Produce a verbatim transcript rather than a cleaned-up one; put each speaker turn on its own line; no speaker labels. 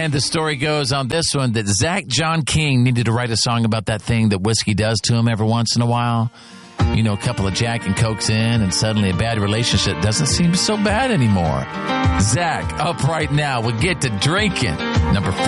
And the story goes on this one that Zach John King needed to write a song about that thing that whiskey does to him every once in a while. You know, a couple of Jack and Cokes in, and suddenly a bad relationship doesn't seem so bad anymore. Zach, up right now. We'll get to drinking. Number four.